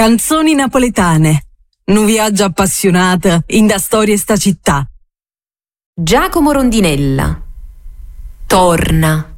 Canzoni napoletane. Un viaggio appassionato in da storia sta città. Giacomo Rondinella. Torna.